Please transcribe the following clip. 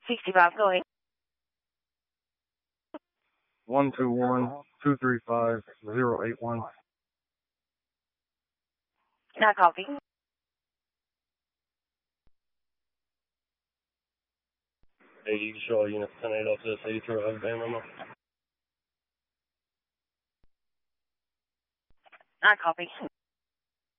65, go ahead. 121-235-081. Now copy. Hey, you can show unit 10-8 to the through Alabama. Now copy.